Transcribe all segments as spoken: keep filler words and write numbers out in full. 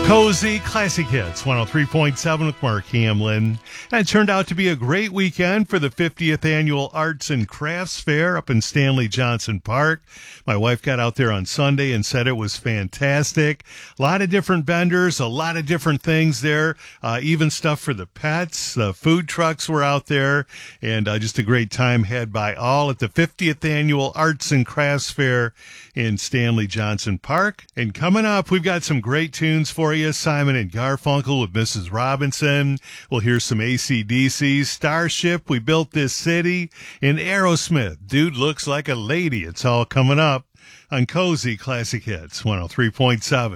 Cozy Classic Hits, one oh three point seven with Mark Hamlin. And it turned out to be a great weekend for the fiftieth Annual Arts and Crafts Fair up in Stanley Johnson Park. My wife got out there on Sunday and said it was fantastic. A lot of different vendors, a lot of different things there, uh, even stuff for the pets. The food trucks were out there, and uh, just a great time had by all at the fiftieth Annual Arts and Crafts Fair in Stanley Johnson Park. And coming up, we've got some great tunes for you. Simon and Garfunkel with Missus Robinson. We'll hear some A C D C, Starship, We Built This City, and Aerosmith, Dude Looks Like a Lady. It's all coming up on Cozy Classic Hits, one oh three point seven.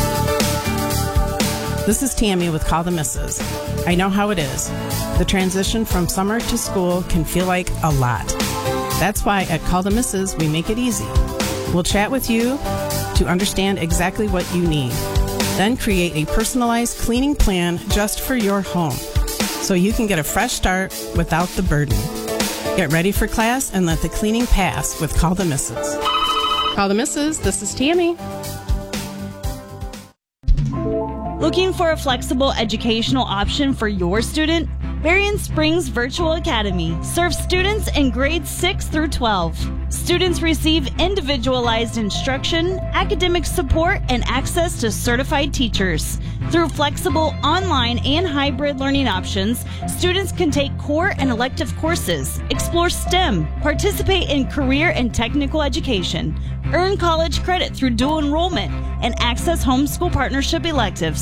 This is Tammy with Call the Missus. I know how it is. The transition from summer to school can feel like a lot. That's why at Call the Missus we make it easy. We'll chat with you to understand exactly what you need. Then create a personalized cleaning plan just for your home so you can get a fresh start without the burden. Get ready for class and let the cleaning pass with Call the Missus. Call the Missus, this is Tammy. Looking for a flexible educational option for your student? Berrien Springs Virtual Academy serves students in grades six through twelve. Students receive individualized instruction, academic support, and access to certified teachers. Through flexible online and hybrid learning options, students can take core and elective courses, explore STEM, participate in career and technical education, earn college credit through dual enrollment, and access homeschool partnership electives.